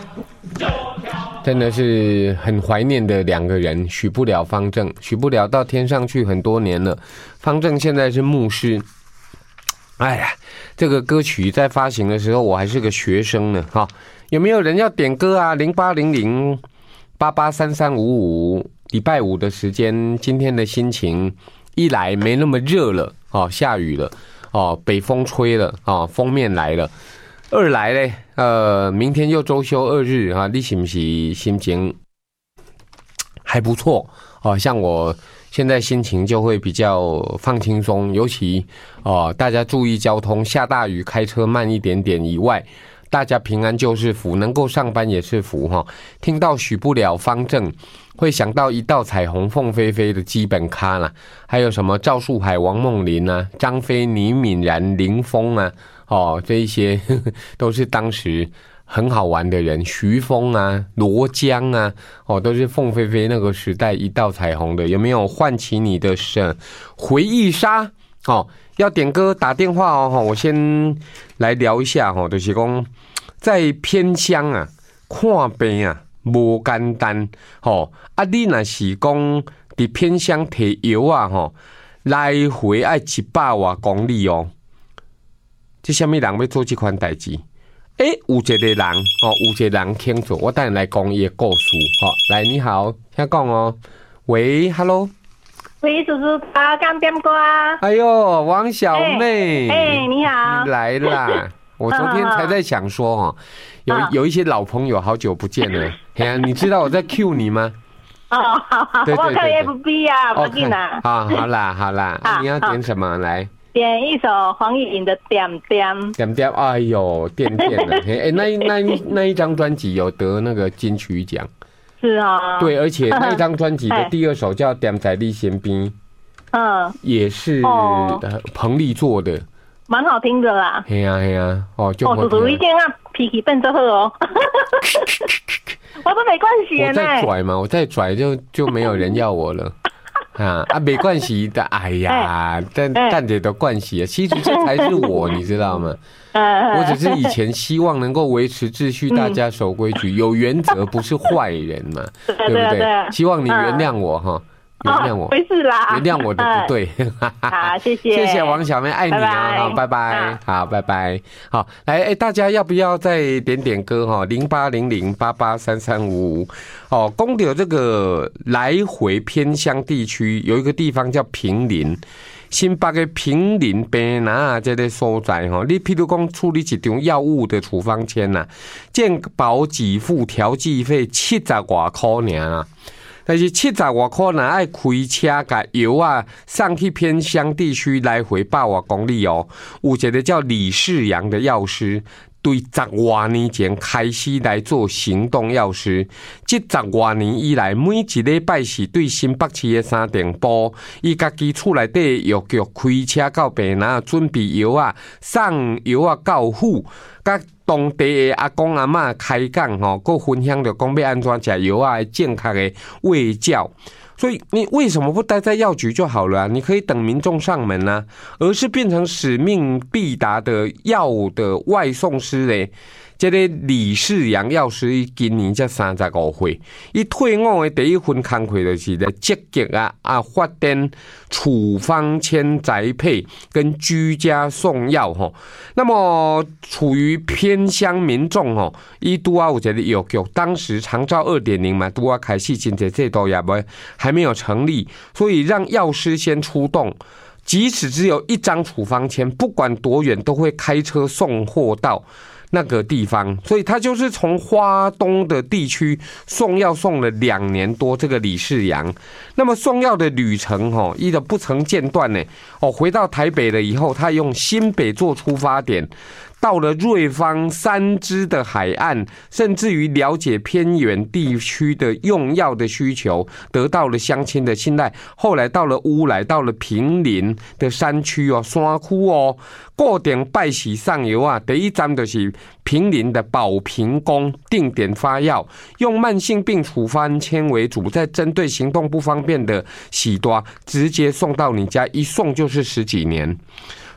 真的是很怀念的两个人，许不了、方正。许不了到天上去很多年了，方正现在是牧师。哎呀，这个歌曲在发行的时候，我还是个学生呢，哈。有没有人要点歌啊？0800883355，礼拜五的时间，今天的心情一来没那么热了，哦，下雨了，哦，北风吹了，哦，封面来了。二来嘞，明天又周休2日啊，你是不是心情还不错？哦，像我现在心情就会比较放轻松，尤其大家注意交通，下大雨开车慢一点点以外，大家平安就是福，能够上班也是福哈。听到许不了、方正，会想到一道彩虹、凤飞飞的基本咖啦，还有什么赵树海、王梦麟啊、张飞、倪敏然、林峰啊。这一些都是当时很好玩的人，徐峰啊、罗江啊，都是凤飞飞那个时代一道彩虹的，有没有唤起你的回忆杀？要点歌打电话哦，我先来聊一下就是说在偏乡啊，看病啊无简单你若是讲伫偏乡摕药啊来回要100多公里哦。这什么人要做这款代志？有一个人有一个人肯做，我等下来讲伊的故事。来，你好，听讲哦。喂 ，Hello。 喂，叔叔，刚点歌啊。 哎呦，王小妹。 你好。 你来啦！我昨天才在想说有一些老朋友好久不见了。你知道我在 cue 你吗？ 好， 对我看 FB 啊，不紧啦。 好啦，你要点什么来？ 点一首黄义颖的《点点》。 点点，哎呦，点点了。那一张专辑有得那个金曲奖。 是啊。对， 而且那一张专辑的第2首叫《点在你身边》，也是彭丽做的， 蛮好听的啦。 嘿呀， 就叔叔一定要脾气变得好哦。我都没关系呢。 我在拽嘛，我在拽就没有人要我了。没关系的，哎呀，但这都关系啊，其实这才是我，你知道吗？我只是以前希望能够维持秩序，大家守规矩，有原则，不是坏人嘛，对不对？希望你原谅我哈。原谅我， 没事啦， 原谅我的不对。 好，谢谢， 谢谢王小妹，爱你啊！好，拜拜，好，拜拜。好，来，大家要不要再点歌哈？0800883355。讲到这个来回偏乡地区，有一个地方叫坪林。新北的坪林病哪这个所在你譬如讲处理一张药物的处方签健保给付调剂费70多块尔但是70多块若要开车把药送去偏乡地区来回100多公里有一个叫李世阳的药师。对10多年前开始来做行动药师，这10多年以来，每一礼拜四对新北市的3店铺，伊家己厝内底药局开车到病人准备药送药到府，甲当地的阿公阿嬷开讲佮分享着讲要安怎食药的正确的卫教。所以你为什么不待在药局就好了你可以等民众上门而是变成使命必达的药的外送师嘞？这个李世阳药师今年才35岁，伊退伍的第一份工作就是在积极发展处方签宅配跟居家送药那么处于偏乡民众伊拄有一个药局，当时长照 2.0 嘛，拄开始真济制度也还没有成立，所以让药师先出动。即使只有1张处方签，不管多远都会开车送货到那个地方，所以他就是从花东的地区送药送了2年多。这个李世阳，那么送药的旅程一直不曾间断呢。回到台北了以后，他用新北做出发点。到了瑞芳、三芝的海岸，甚至于了解偏远地区的用药的需求，得到了乡亲的信赖。后来到了乌来，到了坪林的山区山区固定拜喜上药第一站就是坪林的保平宫，定点发药，用慢性病处方签为主，再针对行动不方便的喜多，直接送到你家，一送就是10几年。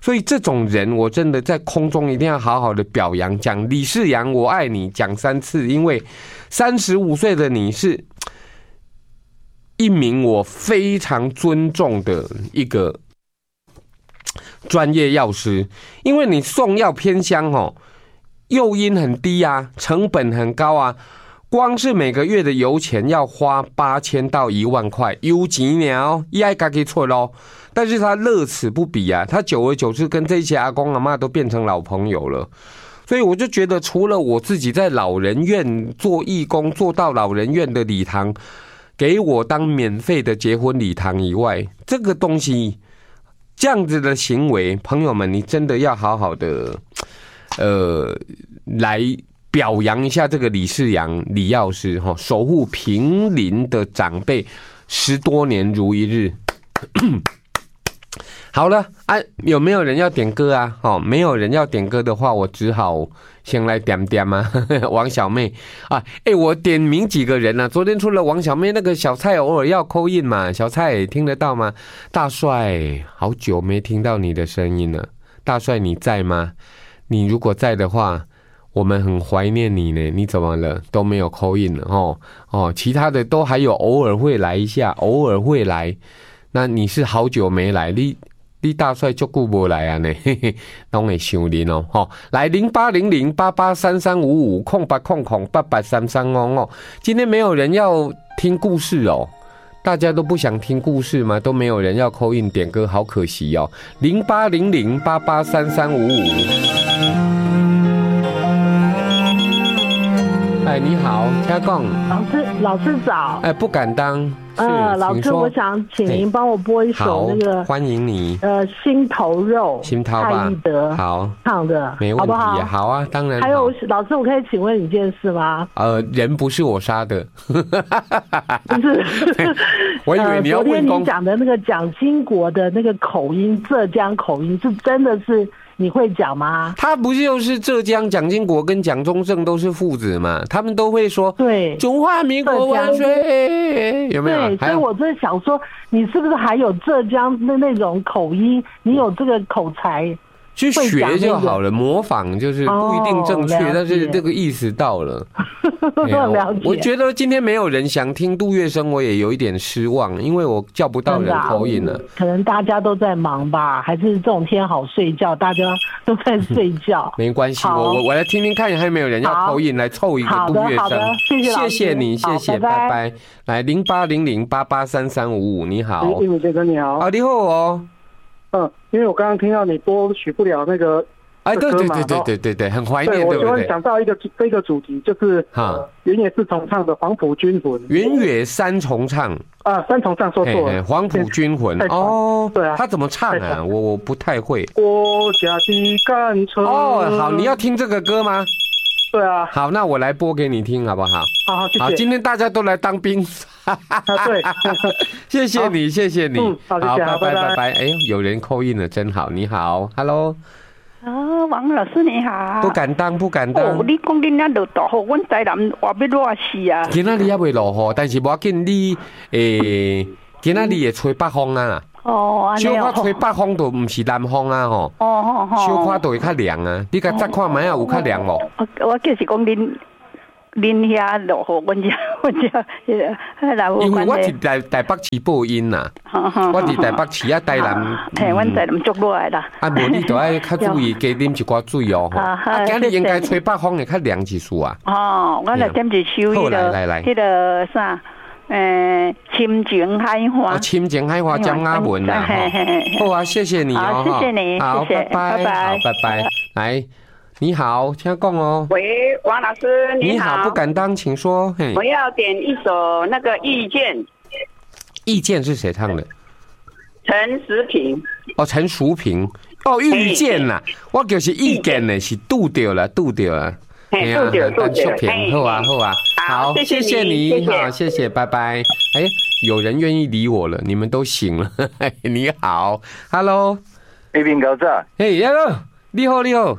所以这种人，我真的在空中一定要好好的表扬，讲李世阳我爱你，讲3次，因为35岁的你是一名我非常尊重的一个专业药师，因为你送药偏乡哦，诱因很低啊，成本很高啊，光是每个月的油钱要花8000到1万块，油钱鸟也要自己出咯。但是他乐此不疲啊，他久而久之跟这些阿公阿嬷都变成老朋友了。所以我就觉得，除了我自己在老人院做义工，做到老人院的礼堂给我当免费的结婚礼堂以外，这个东西这样子的行为，朋友们，你真的要好好的来表扬一下这个李世阳李药师哈，守护平林的长辈10多年如一日。好了啊，有没有人要点歌啊？哦，没有人要点歌的话，我只好先来点点啊。王小妹啊，我点名几个人啊？昨天除了王小妹，那个小蔡偶尔要call in嘛，小蔡听得到吗？大帅，好久没听到你的声音了，大帅你在吗？你如果在的话，我们很怀念你呢。你怎么了？都没有call in了哦，其他的都还有偶尔会来一下，偶尔会来。那你是好久没来，你大帅足久没来啊呢，拢会想您哦。吼，来08008833550800883355。今天没有人要听故事哦，大家都不想听故事吗？都没有人要 call in 点歌，好可惜哦。0800883355。哎，你好，听讲。 老师早。 不敢当。 老师，我想请您帮我播一首那个， 欢迎你。 心头肉， 心头吧， 蔡依德好唱的， 没问题， 好不好？ 好啊，当然。 还有，老师，我可以请问你一件事吗？ 人不是我杀的， 不是。 我以为你要问昨天你讲的那个蒋经国的那个口音，浙江口音，是真的是你会讲吗？ 他不就是浙江蒋经国跟蒋中正都是父子嘛？他们都会说对， 中华民国万岁，有没有？ 对，所以我真想说，你是不是还有浙江的那种口音？你有这个口才？ 去学就好了，模仿就是不一定正确，但是这个意思到了。 了解。 我觉得今天没有人想听杜月笙，我也有一点失望，因为我叫不到人口音了。 可能大家都在忙吧，还是这种天好睡觉，大家都在睡觉。 没关系，我来听听看，还有没有人要口音来凑一个杜月笙？谢谢你，谢谢，拜拜。来0800883355，你好， 义武先生你好。 啊，你好哦。 因为我刚刚听到你播许不了那个， 对，很怀念，对不对？ 我就想到一个主题，就是原野四重唱的《黄埔军魂》。 原野三重唱三重唱说错了， 黄埔军魂哦，对啊，他怎么唱啊？我不太会。 国家的干城好，你要听这个歌吗？ 对啊。 好，那我来播给你听，好不好？ 好，谢谢。 好，今天大家都来当兵。 对， 谢谢你，谢谢你。 好，谢谢， 拜拜。哎，有人call in了，真好。你好 ，Hello。 王老师你好。 不敢当。 你讲今仔落大雨，阮台南话要热死啊。 今仔日也未落雨，但是无要紧，你今仔日会吹北风啊。小可吹北风就唔是南风啊吼。小可就会较凉啊。你甲乍看卖啊有较凉无？ 我就是讲恁遐落雨，阮遮因为我是台北市播音呐，我伫台北市啊，台南。 阮台南足热的啦。 无你就爱较注意，加啉一寡水哦。今日应该吹北风会较凉一丝啊。 我来点一首迄个啥？亲情海花。亲情海花张雅文啊。好啊，谢谢你哦。 谢谢你， 好，拜拜。来。你好，请讲哦。 喂，王老师， 你好，不敢当，请说。 我要点一首那个《意见》。 意见是谁唱的？ 陈淑萍。 陈淑萍。遇见啦，我就是意见呢，是拄到了。 拄到。 好啊。好，谢谢你，好，谢谢，拜拜。有人愿意理我了，你们都醒了。你好 ，Hello。 一平高早。 Hello，你好。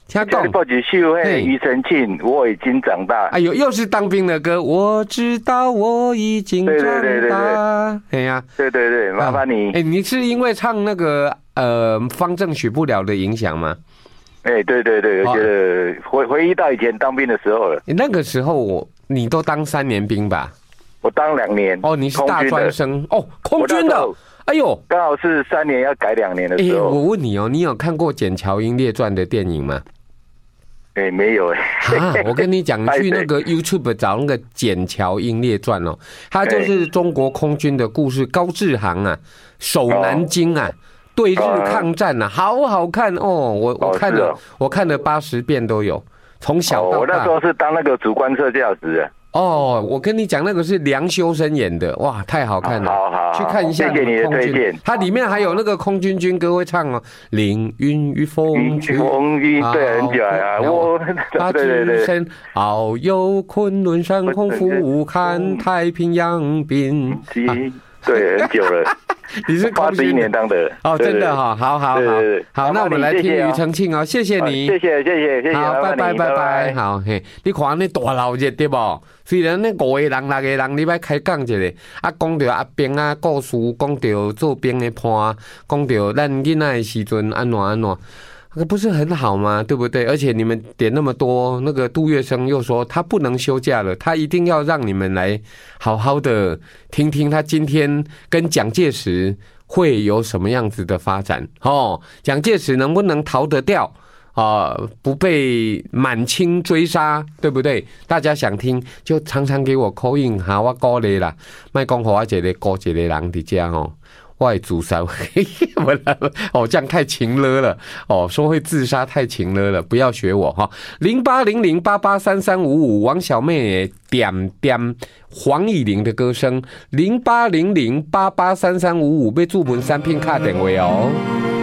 听讲。 播几首嘿，庾澄庆，我已经长大。 哎呦，又是当兵的歌，我知道我已经长大。哎呀， 对，麻烦你。 哎，你是因为唱那个方正许不了的影响吗？ 哎，对，我觉得回忆到以前当兵的时候了。 那个时候你都当3年兵吧？ 我当2年。 哦，你是大专生哦，空军的。哎呦， 刚好是3年要改2年的时候。 我问你哦，你有看过《简乔英列传》的电影吗？ 没有我跟你讲，去那个 YouTube 找那个《简乔英列传》哦，它就是中国空军的故事，高志航啊，守南京啊。对日抗战啊，好好看哦！我看了80遍都有，从小到大。 我那时候是当那个主观测驾驶的。 哦，我跟你讲，那个是梁修身演的，哇，太好看了！ 好， 去看一下。 谢谢你的推荐。 它里面还有那个空军军歌会唱哦，凌云与风去， 对，很久啊， 他只身遨游昆仑山，空俯瞰太平洋滨。 对，很久了。 你是 81年当的哦，真的哈，好，那我们来听庾澄庆哦，谢谢你， 谢谢， 好，拜拜，好嘿，你看那大老热对不？虽然那5个人、6个人，你要开讲一下，讲到阿兵啊故事，讲到做兵的伴，讲到咱囡仔的时阵安怎。不是很好吗？对不对？而且你们点那么多，那个杜月笙又说他不能休假了，他一定要让你们来好好的听听他今天跟蒋介石会有什么样子的发展哦。蒋介石能不能逃得掉不被满清追杀，对不对？大家想听就常常给我 call in 哈，我鼓励啦，莫讲给我一个鼓一个人伫遮哦。外自杀，这样太情勒了说会自杀太情勒了，不要学我哈。0800883355，王小妹点黄以玲的歌声，0800883355被注文3片卡电话哦。